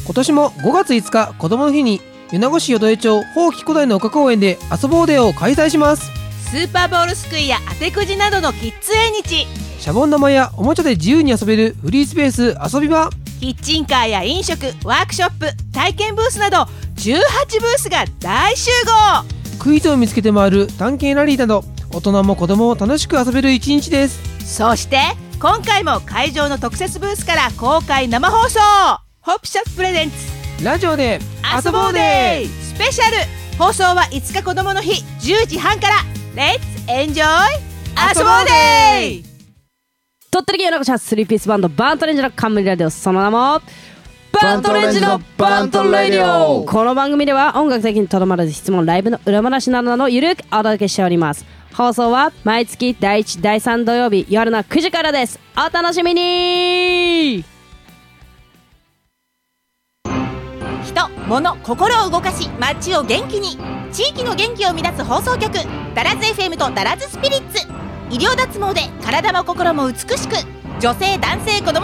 今年も5月5日子供の日に米子市淀江町宝木古代の丘公園で遊ぼうデーを開催します。 スーパーボールすくいや当てくじなどのキッズ縁日、 シャボン玉やおもちゃで自由に遊べるフリースペース遊び場、 キッチンカーや飲食、ワークショップ、体験ブースなど18ブースが大集合。 クイズを見つけて回る探検ラリーなど大人も子供も楽しく遊べる一日です。 そして今回も会場の特設ブースから公開生放送、ホップシャッププレゼンツラジオで遊ぼうデースペシャル。放送は5日子供の日10時半から。レッツエンジョイ遊ぼうデー。 鳥取県米子市発3ピースバンドバントレンジの冠ラディオ、その名もバントレンジのバントラディオ。この番組では音楽だけにとどまらず質問、ライブの裏話などのゆるくお届けしております。放送は毎月第1、第3土曜日夜の9時からです。お楽しみに。 人、物、心を動かし街を元気に、地域の元気を生み出す放送局、ダラズ FM とダラズスピリッツ。医療脱毛で体も心も美しく、女性男性子供